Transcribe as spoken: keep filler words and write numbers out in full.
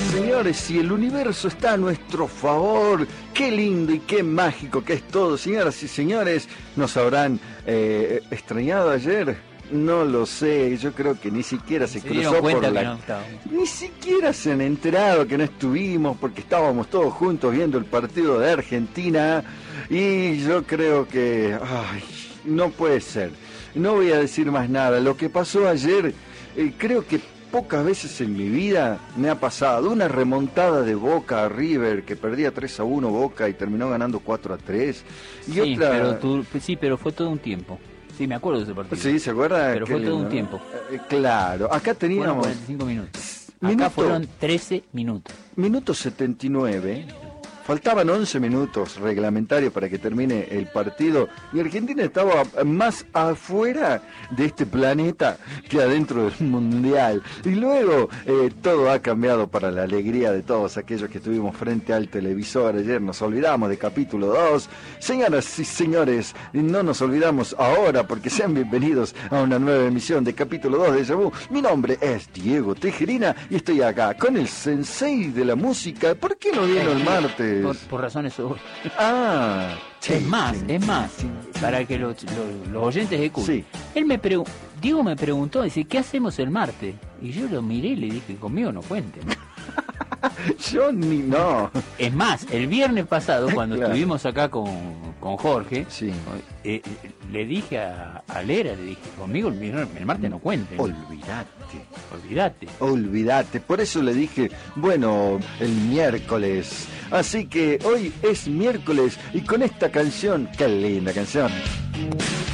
señores, si el universo está a nuestro favor, qué lindo y qué mágico que es todo. Señoras y señores, ¿nos habrán eh, extrañado ayer? No lo sé, yo creo que ni siquiera se, se cruzó por la... No ni siquiera se han enterado que no estuvimos porque estábamos todos juntos viendo el partido de Argentina y yo creo que... Ay, no puede ser. No voy a decir más nada. Lo que pasó ayer, eh, creo que pocas veces en mi vida me ha pasado. Una remontada de Boca a River, que perdía tres a uno Boca y terminó ganando cuatro a tres. Y sí, otra... pero tú, sí, pero fue todo un tiempo. Sí, me acuerdo de ese partido. Sí, ¿se acuerda? Pero fue todo un tiempo. Eh, claro, acá teníamos... Fueron cuarenta y cinco minutos. Acá Minuto, fueron trece minutos. Minuto setenta y nueve. Faltaban once minutos reglamentarios para que termine el partido y Argentina estaba más afuera de este planeta que adentro del mundial. Y luego eh, todo ha cambiado para la alegría de todos aquellos que estuvimos frente al televisor. Ayer nos olvidamos de capítulo dos. Señoras y señores, no nos olvidamos ahora porque sean bienvenidos a una nueva emisión de capítulo dos de Déjà Vu. Mi nombre es Diego Tejerina y estoy acá con el sensei de la música. ¿Por qué no vino el martes? Por, por razones... Ah, sí, es más, sí, es más, sí, sí, para que los, los, los oyentes escuchen. Sí. Él me pregu- Diego me preguntó, dice, ¿qué hacemos el martes? Y yo lo miré y le dije, conmigo no cuenten. Yo ni no. Es más, el viernes pasado, cuando claro. estuvimos acá con, con Jorge, sí. eh, le dije a, a Lera, le dije, conmigo el, viernes, el martes no cuenten. Olvídate. Olvídate. Olvídate. Por eso le dije, bueno, el miércoles. Así que hoy es miércoles y con esta canción, qué linda canción.